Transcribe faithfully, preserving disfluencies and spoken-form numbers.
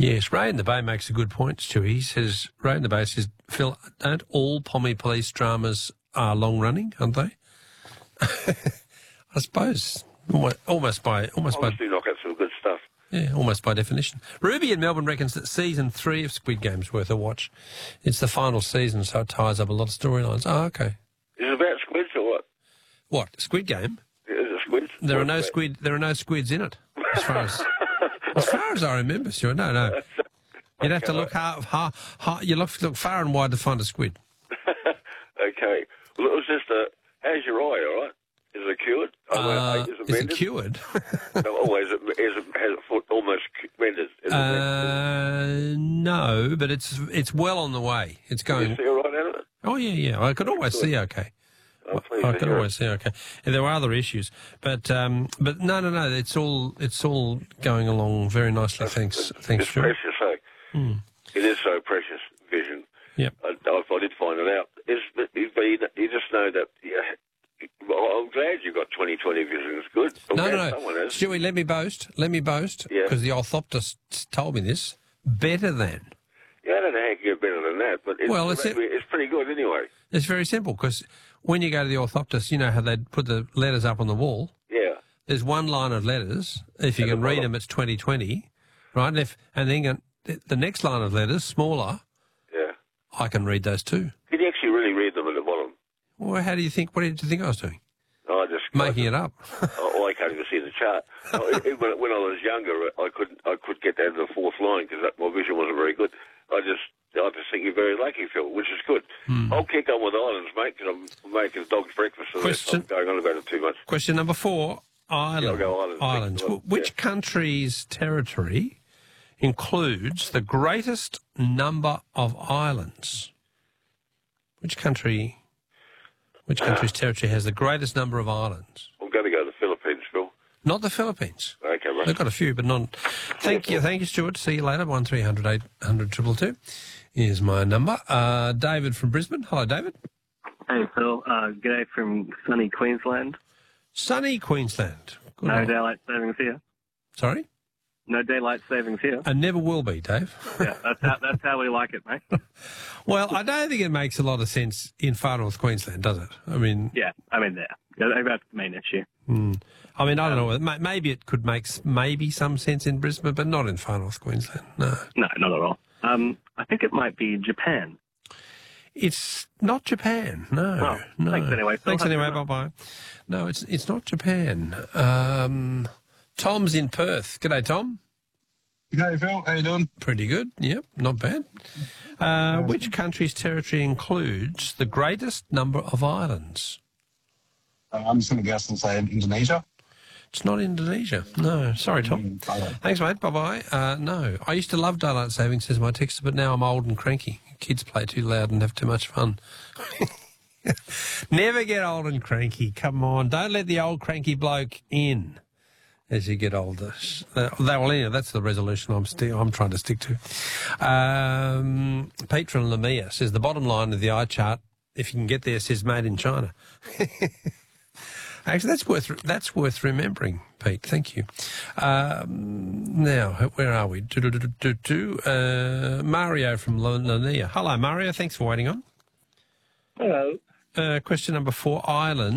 Yes, Ray in the Bay makes a good point, Stewie. He says, Ray in the Bay says, Phil, don't all Pommy Police dramas are long-running, aren't they? I suppose, almost, almost by... Almost Obviously by, knock out some good stuff. Yeah, almost by definition. Ruby in Melbourne reckons that season three of Squid Game's worth a watch. It's the final season, so it ties up a lot of storylines. Oh, okay. Is it about squids or what? What, Squid Game? Is it squids? There What's are no that? squid. There are no squids in it, as far as as far as I remember. Sure, no, no. You'd have to look hard, hard, hard, you look look far and wide to find a squid. Okay. Well, it was just a. How's your eye? All right. Is it cured? Uh, is it, is it mended? cured? No, always. Is it, is it, has it foot almost mended? Is it uh, no, but it's it's well on the way. It's Can going. you see all right out of it? Oh yeah, yeah. I could always see okay. Oh, please, I could hear always see okay. And there were other issues, but um, but no, no, no. It's all it's all going along very nicely. Thanks, It's, thanks, it's Stuart. precious, eh? Mm. It is so precious, vision. Yep. I, I, I did find it out. It's, but you, you just know that. Yeah, well, I'm glad you got twenty twenty vision. It's good. I'm No, glad no, someone no. has. Stewie, let me boast. Let me boast. Yeah. Because the orthoptist told me this. Better than. Yeah, I don't know how you can get better than that, but it's, Well, it's- it's pretty good anyway. It's very simple because when you go to the orthoptist, you know how they'd put the letters up on the wall. Yeah. There's one line of letters. If you At can the read bottom. them, it's twenty twenty, right? And, if, and then you- the next line of letters, smaller, Yeah. I can read those too. Can you actually really read them at the bottom? Well, how do you think? What did you think I was doing? I just Making it up. Oh, I can't even see the chart. Oh, it- it- when, when I was younger, I couldn't. I could get down to the fourth line because my vision wasn't very good. I just, I just think you're very lucky, Phil, which is good. Hmm. I'll kick on with islands, mate, because I'm making dog's breakfast. So Question- I'm going on about it too much. Question number four, Ireland. Yeah, I'll go islands. Islands. Well, Wh- Which yeah. country's territory includes the greatest number of islands? Which country? Which country's territory has the greatest number of islands? I'm going to go to the Philippines, Phil. Not the Philippines. Okay, mate. They've got a few, but not. Thank you, thank you, Stuart. See you later. One three hundred eight hundred two two is my number. Uh, David from Brisbane. Hello, David. Hey, Phil. Uh, g'day from sunny Queensland. Sunny Queensland. Good No on. daylight savings here. Sorry, No daylight savings here. and never will be, Dave. Yeah, that's how, that's how we like it, mate. Well, I don't think it makes a lot of sense in far north Queensland, does it? I mean, Yeah, I mean, there. Yeah, that's the main issue. mm, I mean, I don't know. whether- may- Maybe it could make s- maybe some sense in Brisbane, but not in far north Queensland. No, No, not at all. Um, I think it might be Japan. it's not Japan. No, Well, no. thanks anyway, Phil. Thanks Have a anyway. good Bye bye. No, it's it's not Japan. Um, Tom's in Perth. G'day, Tom. G'day, Phil. How you doing? Pretty good. Yep, not bad. Uh, which country's territory includes the greatest number of islands? Uh, I'm just going to guess and say Indonesia. It's not Indonesia. No. Sorry, Tom. Mm, okay. Thanks, mate. Bye-bye. Uh, no. I used to love daylight savings, says my texter, but now I'm old and cranky. Kids play too loud and have too much fun. Never get old and cranky. Come on. Don't let the old cranky bloke in as you get older. Uh, well, yeah, that's the resolution I'm sti- I'm trying to stick to. Um, Pete from Lamia says the bottom line of the eye chart, if you can get there, says made in China. Actually, that's worth that's worth remembering, Pete. Thank you. Um, now, where are we? Do, do, do, do, do. Uh, Mario from Lania. Hello, Mario. Thanks for waiting on. Hello. Uh, question number four, Ireland.